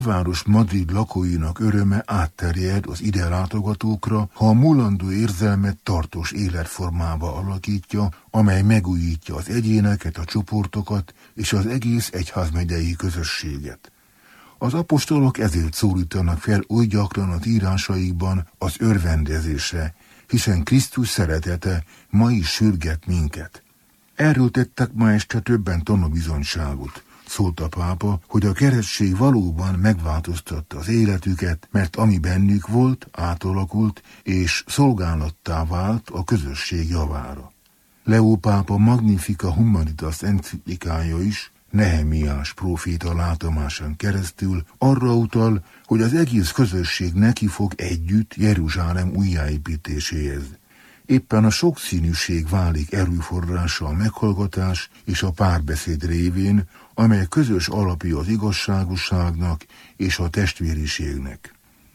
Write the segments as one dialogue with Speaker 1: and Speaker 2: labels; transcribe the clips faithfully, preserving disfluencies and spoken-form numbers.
Speaker 1: város Madrid lakóinak öröme átterjed az ide látogatókra, ha a mulandó érzelmet tartós életformába alakítja, amely megújítja az egyéneket, a csoportokat és az egész egyházmegyei közösséget. Az apostolok ezért szólítanak fel oly gyakran az írásaikban az örvendezésre, hiszen Krisztus szeretete ma is sürget minket. Erről tettek ma este többen tanúbizonyságot. Szólt a pápa, hogy a keresztség valóban megváltoztatta az életüket, mert ami bennük volt, átalakult, és szolgálattá vált a közösség javára. Leó pápa Magnifica Humanitas enciklikája is, Nehemiás próféta látomásán keresztül arra utal, hogy az egész közösség neki fog együtt Jeruzsálem újjáépítéséhez. Éppen a sokszínűség válik erőforrása a meghallgatás és a párbeszéd révén, amely közös alapja az igazságosságnak és a testvériségnek.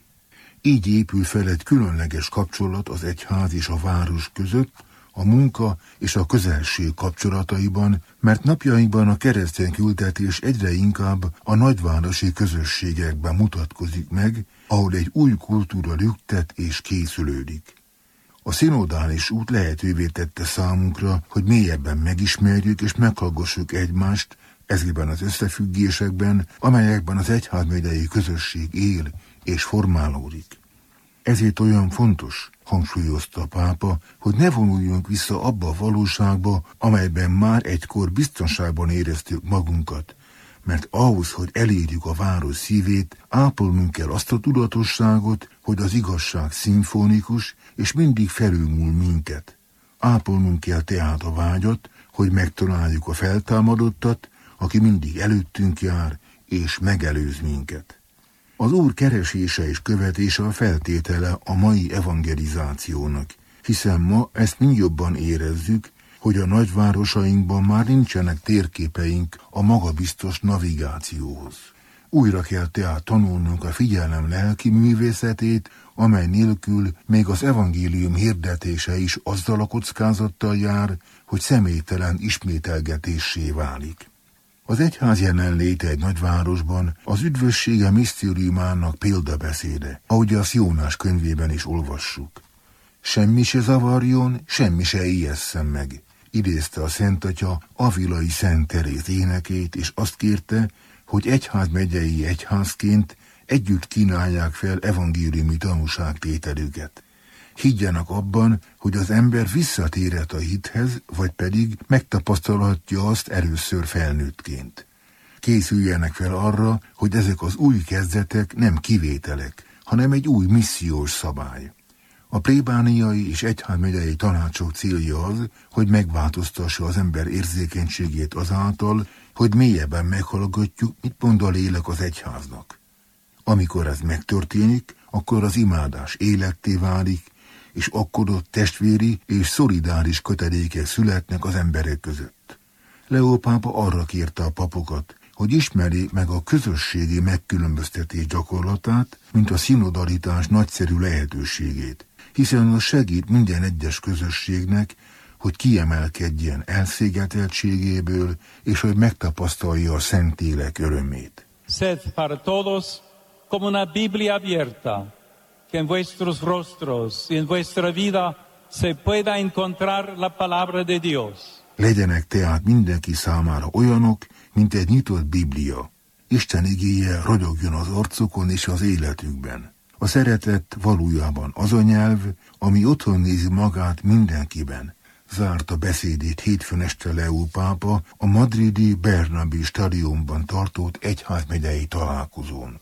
Speaker 1: Így épül fel egy különleges kapcsolat az egyház és a város között, a munka és a közelség kapcsolataiban, mert napjainkban a keresztény küldetés egyre inkább a nagyvárosi közösségekben mutatkozik meg, ahol egy új kultúra lüktet és készülődik. A szinodális út lehetővé tette számunkra, hogy mélyebben megismerjük és meghallgassuk egymást ezekben az összefüggésekben, amelyekben az egyházmegyei közösség él és formálódik. Ezért olyan fontos, hangsúlyozta a pápa, hogy ne vonuljunk vissza abba a valóságba, amelyben már egykor biztonságban éreztük magunkat, mert ahhoz, hogy elérjük a város szívét, ápolnunk kell azt a tudatosságot, hogy az igazság szimfonikus, és mindig felülmúl minket. Ápolnunk kell tehát a vágyat, hogy megtaláljuk a feltámadottat, aki mindig előttünk jár, és megelőz minket. Az Úr keresése és követése a feltétele a mai evangelizációnak, hiszen ma ezt mind jobban érezzük, hogy a nagyvárosainkban már nincsenek térképeink a magabiztos navigációhoz. Újra kell tehát tanulnunk a figyelem lelki művészetét, amely nélkül még az evangélium hirdetése is azzal a kockázattal jár, hogy személytelen ismételgetéssé válik. Az egyház jelenléte egy nagyvárosban az üdvössége misztériumának példabeszéde, ahogy a Jónás könyvében is olvassuk. Semmi se zavarjon, semmi se ijesszen meg, idézte a Szentatya Avilai Szent Teréz énekét, és azt kérte, hogy egyházmegyei egyházként együtt kínálják fel evangéliumi tanúságtételüket. Higgyenek abban, hogy az ember visszatérhet a hithez, vagy pedig megtapasztalhatja azt először felnőttként. Készüljenek fel arra, hogy ezek az új kezdetek nem kivételek, hanem egy új missziós szabály. A plébániai és egyházmegyei tanácsok célja az, hogy megváltoztassa az ember érzékenységét azáltal, hogy mélyebben meghallgatjuk, mit mond a lélek az egyháznak. Amikor ez megtörténik, akkor az imádás életté válik, és akkor ott testvéri és szolidáris kötelékek születnek az emberek között. Leó pápa arra kérte a papokat, hogy ismerjék meg a közösségi megkülönböztetés gyakorlatát, mint a szinodalitás nagyszerű lehetőségét, hiszen az segít minden egyes közösségnek, hogy kiemelkedjen elszigeteltségéből, és hogy megtapasztalja a Szentlélek örömét.
Speaker 2: Sed para todos como una Biblia abierta, que en vuestros rostros y en vuestra vida se pueda encontrar la palabra de Dios.
Speaker 1: Legyenek tehát mindenki számára olyanok, mint egy nyitott Biblia. Isten igéje ragyogjon az arcukon és az életükben. A szeretet valójában az a nyelv, ami otthon nézi magát mindenkiben. Zárta beszédét hétfőn este Leó pápa a madridi Bernabé stadionban tartott egyházmegyei találkozón.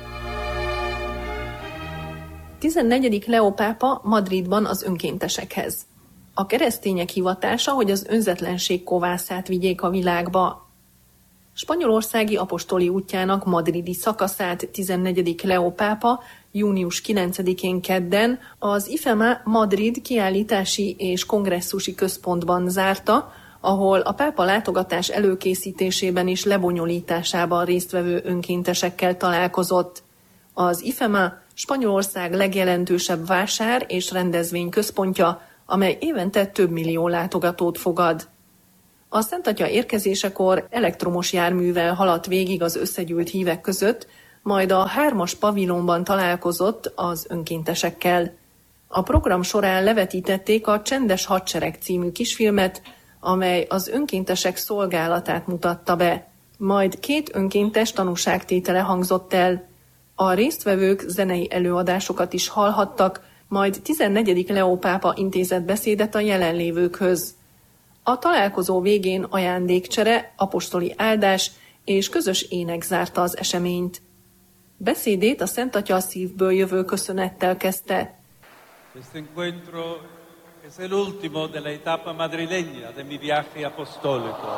Speaker 3: tizennegyedik Leó pápa Madridban az önkéntesekhez. A keresztények hivatása, hogy az önzetlenség kovászát vigyék a világba. Spanyolországi apostoli útjának madridi szakaszát tizennegyedik Leó pápa június kilencedikén kedden az i ef e em á Madrid kiállítási és kongresszusi központban zárta, ahol a pápa látogatás előkészítésében és lebonyolításában résztvevő önkéntesekkel találkozott. Az i ef e em á Spanyolország legjelentősebb vásár és rendezvény központja, amely évente több millió látogatót fogad. A Szentatya érkezésekor elektromos járművel haladt végig az összegyűlt hívek között, majd a hármas pavilonban találkozott az önkéntesekkel. A program során levetítették a Csendes hadsereg című kisfilmet, amely az önkéntesek szolgálatát mutatta be. Majd két önkéntes tanúságtétele hangzott el. A résztvevők zenei előadásokat is hallhattak, majd tizennegyedik Leó pápa intézett beszédet a jelenlévőkhöz. A találkozó végén ajándékcsere, apostoli áldás és közös ének zárta az eseményt. Beszédét a Szent Atya szívből jövő köszönettel kezdte.
Speaker 2: Este encuentro es el último de la etapa madrileña de mi viaje apostólico.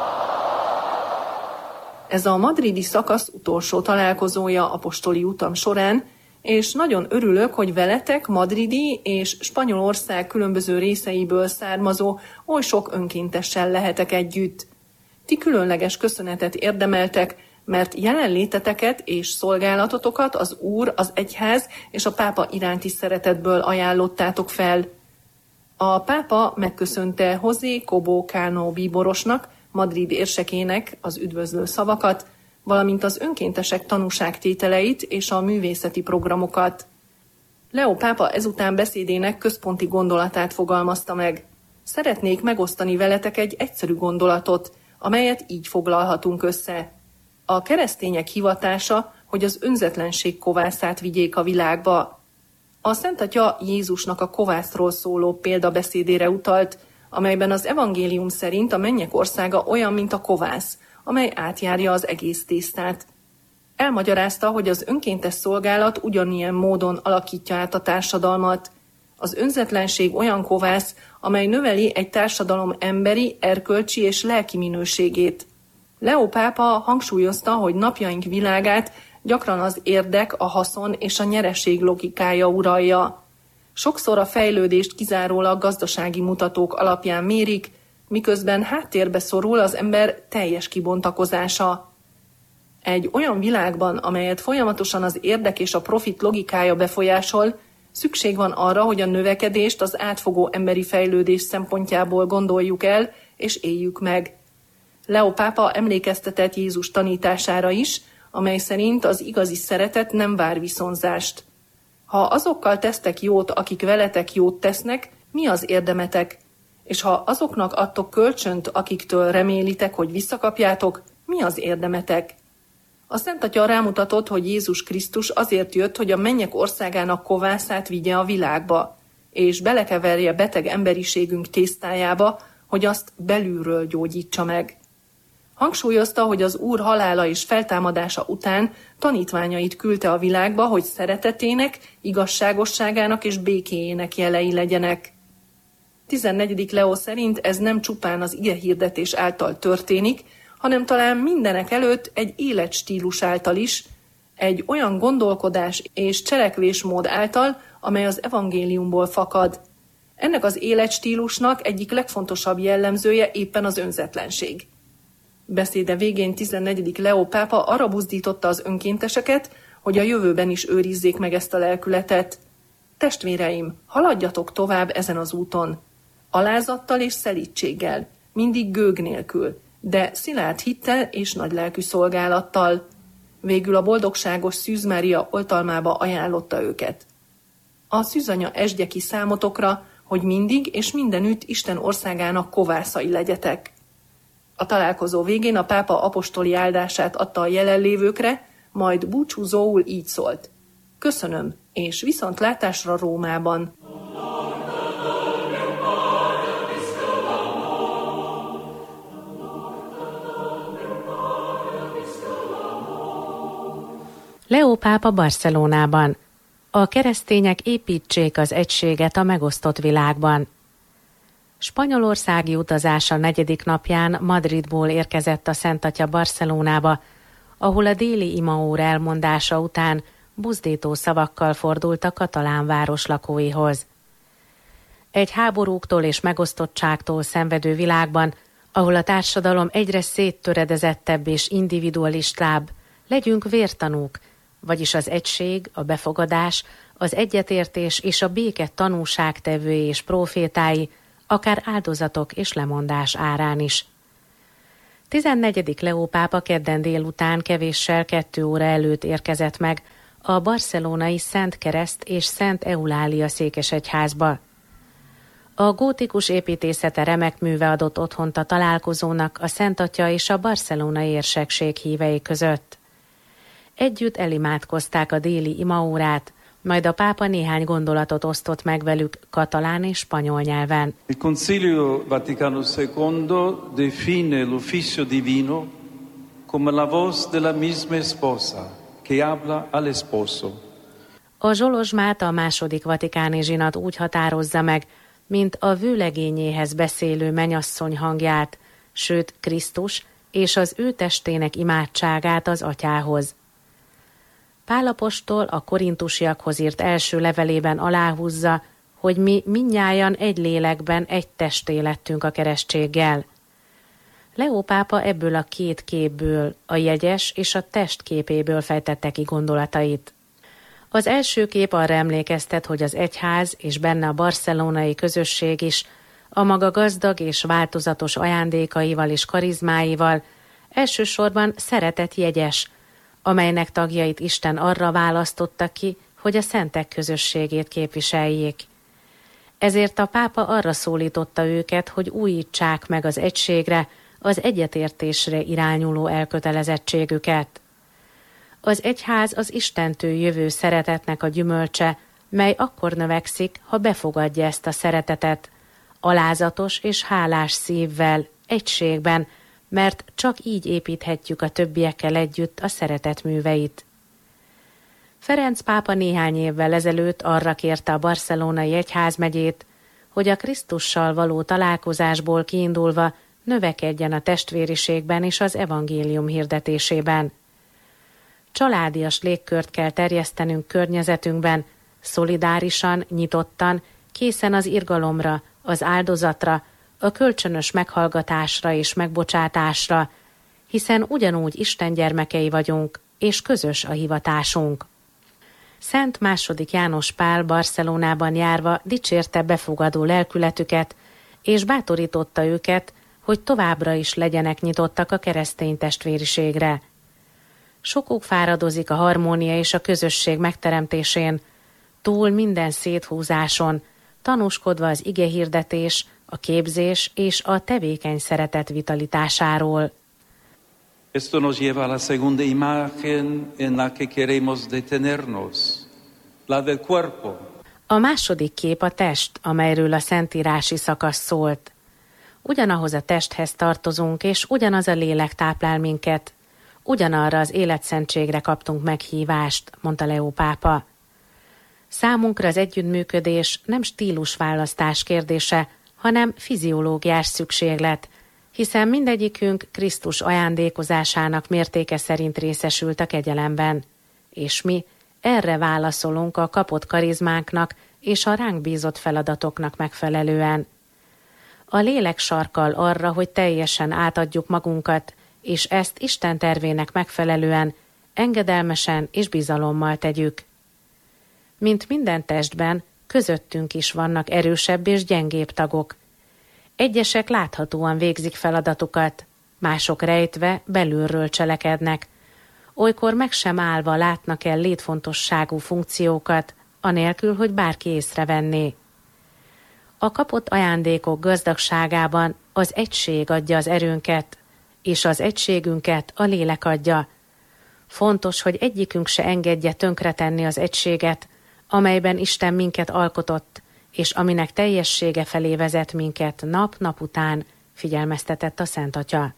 Speaker 3: Ez a madridi szakasz utolsó találkozója apostoli utam során, és nagyon örülök, hogy veletek madridi és Spanyolország különböző részeiből származó oly sok önkéntessel lehetek együtt. Ti különleges köszönetet érdemeltek, mert jelenléteteket és szolgálatotokat az Úr, az Egyház és a pápa iránti szeretetből ajánlottátok fel. A pápa megköszönte José Cobo Cano bíborosnak, Madrid érsekének az üdvözlő szavakat, valamint az önkéntesek tanúságtételeit és a művészeti programokat. Leó pápa ezután beszédének központi gondolatát fogalmazta meg. Szeretnék megosztani veletek egy egyszerű gondolatot, amelyet így foglalhatunk össze. A keresztények hivatása, hogy az önzetlenség kovászát vigyék a világba. A Szent Atya Jézusnak a kovászról szóló példabeszédére utalt, amelyben az evangélium szerint a mennyek országa olyan, mint a kovász, amely átjárja az egész tésztát. Elmagyarázta, hogy az önkéntes szolgálat ugyanilyen módon alakítja át a társadalmat. Az önzetlenség olyan kovász, amely növeli egy társadalom emberi, erkölcsi és lelki minőségét. Leó pápa hangsúlyozta, hogy napjaink világát gyakran az érdek, a haszon és a nyereség logikája uralja. Sokszor a fejlődést kizárólag gazdasági mutatók alapján mérik, miközben háttérbe szorul az ember teljes kibontakozása. Egy olyan világban, amelyet folyamatosan az érdek és a profit logikája befolyásol, szükség van arra, hogy a növekedést az átfogó emberi fejlődés szempontjából gondoljuk el és éljük meg. Leó pápa emlékeztetett Jézus tanítására is, amely szerint az igazi szeretet nem vár viszonzást. Ha azokkal tesztek jót, akik veletek jót tesznek, mi az érdemetek? És ha azoknak adtok kölcsönt, akiktől remélitek, hogy visszakapjátok, mi az érdemetek? A Szent Atya rámutatott, hogy Jézus Krisztus azért jött, hogy a mennyek országának kovászát vigye a világba, és belekeverje beteg emberiségünk tésztájába, hogy azt belülről gyógyítsa meg. Hangsúlyozta, hogy az Úr halála és feltámadása után tanítványait küldte a világba, hogy szeretetének, igazságosságának és békéjének jelei legyenek. tizennegyedik Leó szerint ez nem csupán az igehirdetés által történik, hanem talán mindenek előtt egy életstílus által is, egy olyan gondolkodás és cselekvésmód által, amely az evangéliumból fakad. Ennek az életstílusnak egyik legfontosabb jellemzője éppen az önzetlenség. Beszéde végén tizennegyedik Leó pápa arra buzdította az önkénteseket, hogy a jövőben is őrizzék meg ezt a lelkületet. Testvéreim, haladjatok tovább ezen az úton. Alázattal és szelídséggel, mindig gőg nélkül, de szilárd hittel és nagylelkű szolgálattal. Végül a boldogságos Szűz Mária oltalmába ajánlotta őket. A szűzanya esdje ki számotokra, hogy mindig és mindenütt Isten országának kovászai legyetek. A találkozó végén a pápa apostoli áldását adta a jelenlévőkre, majd búcsúzóul így szólt. Köszönöm, és viszontlátásra Rómában.
Speaker 4: Leó pápa Barcelonában. A keresztények építsék az egységet a megosztott világban. Spanyolországi utazása negyedik napján Madridból érkezett a Szent Atya Barcelonába, ahol a déli imaóra elmondása után buzdító szavakkal fordult a katalán város lakóihoz. Egy háborúktól és megosztottságtól szenvedő világban, ahol a társadalom egyre széttöredezettebb és individualistább, legyünk vértanúk, vagyis az egység, a befogadás, az egyetértés és a béke tanúságtevői és prófétái, akár áldozatok és lemondás árán is. tizennegyedik Leó pápa kedden délután kevéssel kettő óra előtt érkezett meg a barcelonai Szent Kereszt és Szent Eulália székesegyházba. A gótikus építészete remek műve adott otthont a találkozónak a Szent Atya és a barcelonai érsekség hívei között. Együtt elimádkozták a déli imaórát, majd a pápa néhány gondolatot osztott meg velük katalán és spanyol nyelven.
Speaker 2: Il Concilio Vaticano secondo define l'ufficio divino come la voz della misma sposa che habla al sposo.
Speaker 4: A zsolozsmát a második vatikáni zsinat úgy határozza meg, mint a vőlegényéhez beszélő menyasszony hangját, sőt Krisztus és az ő testének imádságát az atyához. Pál apostol a korintusiakhoz írt első levelében aláhúzza, hogy mi mindnyájan egy lélekben egy testé lettünk a keresztséggel. Leó pápa ebből a két képből, a jegyes és a test képéből fejtette ki gondolatait. Az első kép arra emlékeztet, hogy az egyház és benne a barcelonai közösség is a maga gazdag és változatos ajándékaival és karizmáival elsősorban szeretet jegyes, amelynek tagjait Isten arra választotta ki, hogy a szentek közösségét képviseljék. Ezért a pápa arra szólította őket, hogy újítsák meg az egységre, az egyetértésre irányuló elkötelezettségüket. Az egyház az Istentől jövő szeretetnek a gyümölcse, mely akkor növekszik, ha befogadja ezt a szeretetet, alázatos és hálás szívvel, egységben, mert csak így építhetjük a többiekkel együtt a szeretet műveit. Ferenc pápa néhány évvel ezelőtt arra kérte a barcelonai egyházmegyét, hogy a Krisztussal való találkozásból kiindulva növekedjen a testvériségben és az evangélium hirdetésében. Családias légkört kell terjesztenünk környezetünkben, szolidárisan, nyitottan, készen az irgalomra, az áldozatra, a kölcsönös meghallgatásra és megbocsátásra, hiszen ugyanúgy Isten gyermekei vagyunk, és közös a hivatásunk. Szent második János Pál Barcelonában járva dicsérte befogadó lelkületüket, és bátorította őket, hogy továbbra is legyenek nyitottak a keresztény testvériségre. Sokuk fáradozik a harmónia és a közösség megteremtésén, túl minden széthúzáson, tanúskodva az igehirdetés, a képzés és a tevékeny szeretet vitalitásáról.
Speaker 2: Esto nos lleva a la segunda imagen en la que queremos detenernos, la del cuerpo.
Speaker 4: A második kép a test, amelyről a szentírási szakasz szólt. Ugyanahoz a testhez tartozunk, és ugyanaz a lélek táplál minket. Ugyanarra az életszentségre kaptunk meghívást, mondta Leó pápa. Számunkra az együttműködés nem stílusválasztás kérdése, hanem fiziológiás szükséglet, hiszen mindegyikünk Krisztus ajándékozásának mértéke szerint részesült a kegyelemben, és mi erre válaszolunk a kapott karizmánknak és a ránk bízott feladatoknak megfelelően. A lélek sarkal arra, hogy teljesen átadjuk magunkat, és ezt Isten tervének megfelelően, engedelmesen és bizalommal tegyük. Mint minden testben, közöttünk is vannak erősebb és gyengébb tagok. Egyesek láthatóan végzik feladatukat, mások rejtve belülről cselekednek. Olykor meg sem állva látnak el létfontosságú funkciókat, anélkül, hogy bárki észrevenné. A kapott ajándékok gazdagságában az egység adja az erőnket, és az egységünket a lélek adja. Fontos, hogy egyikünk se engedje tönkretenni az egységet, amelyben Isten minket alkotott, és aminek teljessége felé vezet minket nap-nap után, figyelmeztetett a Szent Atya.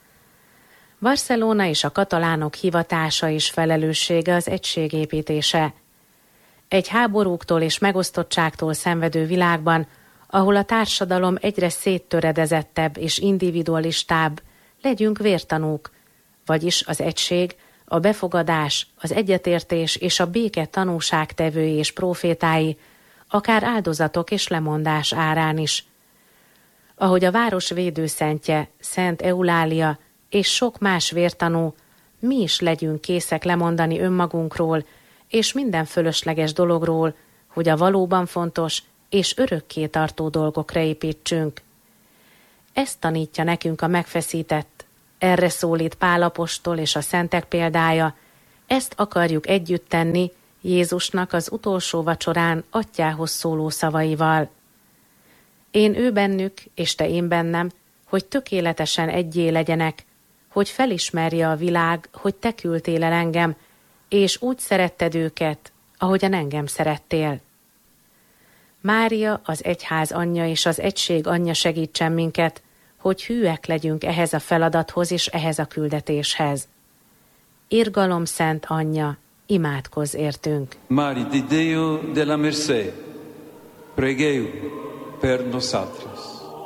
Speaker 4: Barcelona és a katalánok hivatása és felelőssége az egység építése. Egy háborúktól és megosztottságtól szenvedő világban, ahol a társadalom egyre széttöredezettebb és individualistább, legyünk vértanúk, vagyis az egység, a befogadás, az egyetértés és a béke tanúságtevői és prófétái, akár áldozatok és lemondás árán is. Ahogy a város védőszentje, Szent Eulália és sok más vértanú, mi is legyünk készek lemondani önmagunkról és minden fölösleges dologról, hogy a valóban fontos és örökké tartó dolgokra építsünk. Ezt tanítja nekünk a megfeszített, Erre szólít Pál apostol és a szentek példája, ezt akarjuk együtt tenni Jézusnak az utolsó vacsorán atyához szóló szavaival. Én ő bennük, és te én bennem, hogy tökéletesen egyé legyenek, hogy felismerje a világ, hogy te küldtél el engem, és úgy szeretted őket, ahogyan engem szerettél. Mária, az egyház anyja és az egység anyja segítsen minket, hogy hűek legyünk ehhez a feladathoz és ehhez a küldetéshez. Irgalom szent anyja, imádkozz értünk.
Speaker 2: Mari di Deo della Mercè, pregeu per nosotros.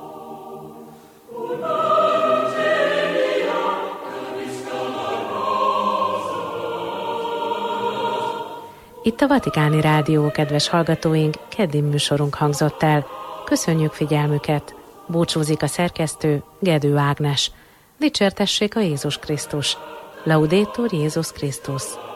Speaker 4: Itt a Vatikáni Rádió, kedves hallgatóink, keddi műsorunk hangzott el. Köszönjük figyelmüket! Búcsúzik a szerkesztő, Gedő Ágnes. Dicsértessék a Jézus Krisztus! Laudetur Jézus Krisztus!